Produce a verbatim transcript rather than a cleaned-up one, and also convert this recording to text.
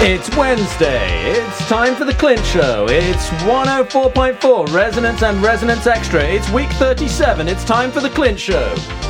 It's Wednesday. It's time for the Clint Show. It's one oh four point four Resonance and Resonance Extra. It's week thirty-seven. It's time for the Clint Show.